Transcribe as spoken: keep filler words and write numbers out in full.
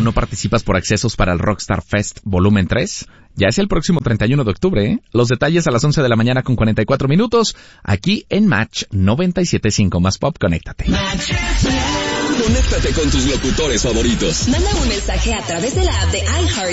no participas por accesos para el Rockstar Fest Volumen tres? Ya es el próximo treinta y uno de octubre, ¿eh? Los detalles a las once de la mañana con cuarenta y cuatro minutos, aquí en Match noventa y siete punto cinco más Pop. Conéctate. Conéctate con tus locutores favoritos. Manda un mensaje a través de la app de iHeart